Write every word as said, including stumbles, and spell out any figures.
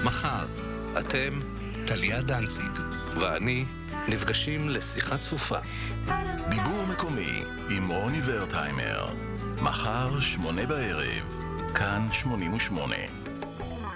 מחר, אתם, טליה דנציג ואני נפגשים לשיחה צפופה. דיבור מקומי עם רוני ורטהיימר. מחר שמונה בערב, כאן שמונים ושמונה.